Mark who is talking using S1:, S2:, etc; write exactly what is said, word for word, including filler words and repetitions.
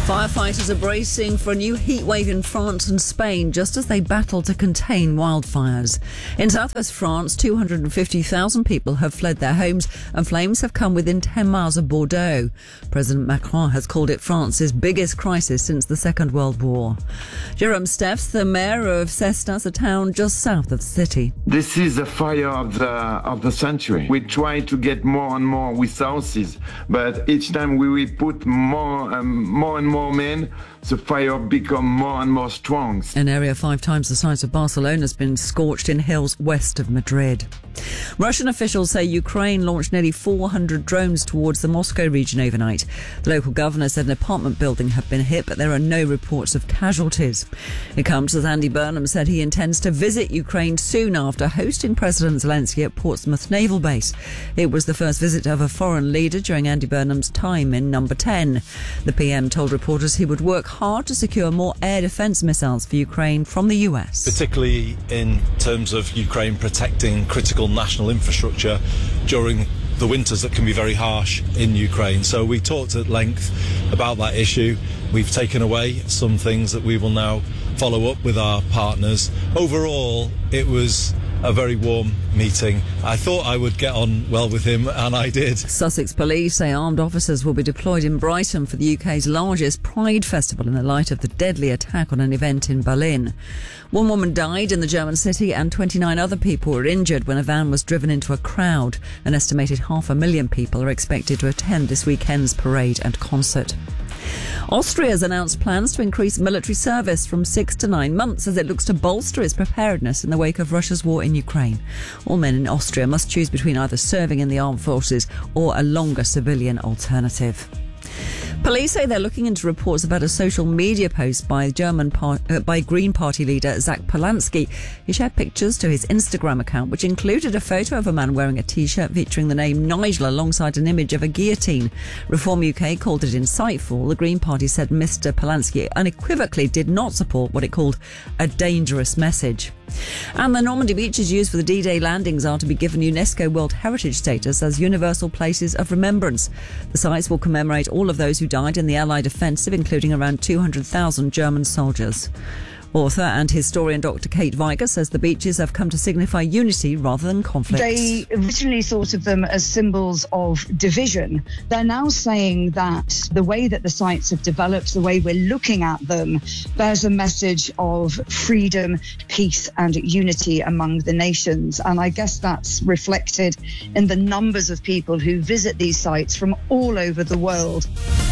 S1: Firefighters are bracing for a new heatwave in France and Spain just as they battle to contain wildfires. In southwest France, two hundred fifty thousand people have fled their homes and flames have come within ten miles of Bordeaux. President Macron has called it France's biggest crisis since the Second World War. Jérôme Steffes, the mayor of Cestas, a town just south of the city.
S2: This is the fire of the of the century. We try to get more and more resources, but each time we will put more um, more and more more men, the fire become more and more strong.
S1: An area five times the size of Barcelona has been scorched in hills west of Madrid. Russian officials say Ukraine launched nearly four hundred drones towards the Moscow region overnight. The local governor said an apartment building had been hit, but there are no reports of casualties. It comes as Andy Burnham said he intends to visit Ukraine soon after hosting President Zelensky at Portsmouth Naval Base. It was the first visit of a foreign leader during Andy Burnham's time in Number ten. The P M told reporters he would work hard to secure more air defence missiles for Ukraine from the U S.
S3: Particularly in terms of Ukraine protecting critical national infrastructure during the winters that can be very harsh in Ukraine. So we talked at length about that issue. We've taken away some things that we will now follow up with our partners. Overall, it was a very warm meeting. I thought I would get on well with him, and I did.
S1: Sussex police say armed officers will be deployed in Brighton for the U K's largest Pride festival in the light of the deadly attack on an event in Berlin. One woman died in the German city and twenty-nine other people were injured when a van was driven into a crowd. An estimated half a million people are expected to attend this weekend's parade and concert. Austria has announced plans to increase military service from six to nine months as it looks to bolster its preparedness in the wake of Russia's war in Ukraine. All men in Austria must choose between either serving in the armed forces or a longer civilian alternative. Police say they're looking into reports about a social media post by German par- uh, by Green Party leader Zach Polanski. He shared pictures to his Instagram account, which included a photo of a man wearing a T-shirt featuring the name Nigel alongside an image of a guillotine. Reform U K called it insightful. The Green Party said Mister Polanski unequivocally did not support what it called a dangerous message. And the Normandy beaches used for the D-Day landings are to be given UNESCO World Heritage status as universal places of remembrance. The sites will commemorate all of those who died in the Allied offensive, including around two hundred thousand German soldiers. Author and historian Doctor Kate Viger says the beaches have come to signify unity rather than conflict.
S4: They originally thought of them as symbols of division. They're now saying that the way that the sites have developed, the way we're looking at them, bears a message of freedom, peace and unity among the nations. And I guess that's reflected in the numbers of people who visit these sites from all over the world.